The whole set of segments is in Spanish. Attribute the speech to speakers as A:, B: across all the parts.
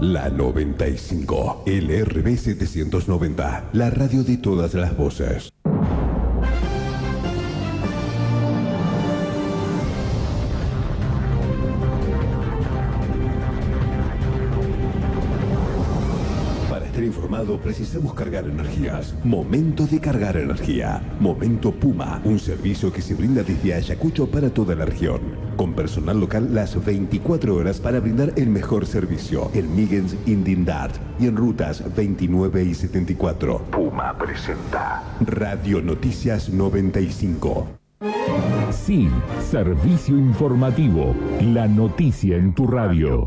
A: La 95, LRB 790, la radio de todas las voces. Informado, precisamos cargar energías. Momento de cargar energía. Momento Puma, un servicio que se brinda desde Ayacucho para toda la región. Con personal local las 24 horas para brindar el mejor servicio. En Migens Indindart y en rutas 29 y 74. Puma presenta Radio Noticias 95.
B: Sí, servicio informativo. La noticia en tu radio.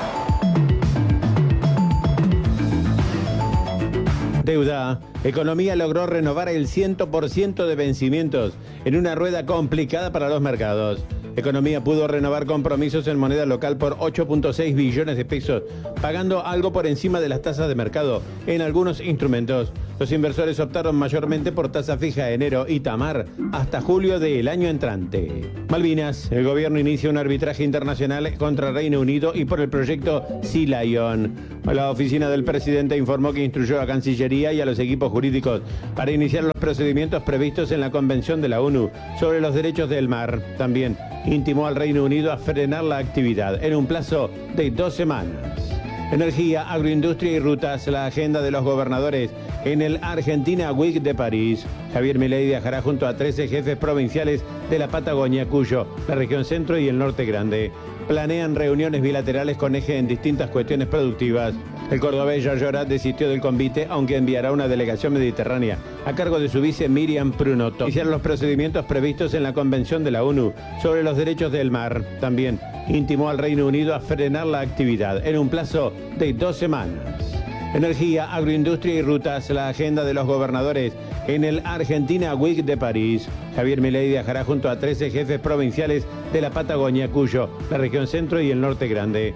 C: Deuda. Economía logró renovar el 100% de vencimientos en una rueda complicada para los mercados. Economía pudo renovar compromisos en moneda local por 8.6 billones de pesos, pagando algo por encima de las tasas de mercado en algunos instrumentos. Los inversores optaron mayormente por tasa fija de enero y Tamar hasta julio del año entrante. Malvinas. El gobierno inicia un arbitraje internacional contra Reino Unido y por el proyecto Sea Lion. La oficina del presidente informó que instruyó a Cancillería y a los equipos jurídicos para iniciar los procedimientos previstos en la Convención de la ONU sobre los derechos del mar. También intimó al Reino Unido a frenar la actividad en un plazo de 2 semanas. Energía, agroindustria y rutas, la agenda de los gobernadores en el Argentina Week de París. Javier Milei viajará junto a 13 jefes provinciales de la Patagonia, Cuyo, la región centro y el norte grande. Planean reuniones bilaterales con eje en distintas cuestiones productivas. El cordobés Llorat desistió del convite, aunque enviará una delegación mediterránea a cargo de su vice Miriam Prunotto. Iniciaron los procedimientos previstos en la Convención de la ONU sobre los derechos del mar. También intimó al Reino Unido a frenar la actividad en un plazo de 2 semanas. Energía, agroindustria y rutas, la agenda de los gobernadores en el Argentina Week de París. Javier Milei viajará junto a 13 jefes provinciales de la Patagonia, Cuyo, la región centro y el norte grande.